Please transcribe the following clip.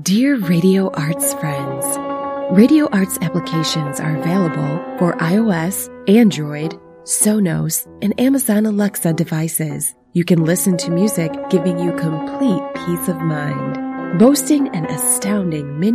Dear Radio Arts friends, Radio Arts applications are available for iOS, Android, Sonos, and Amazon Alexa devices. You can listen to music, giving you complete peace of mind. Boasting an astounding menu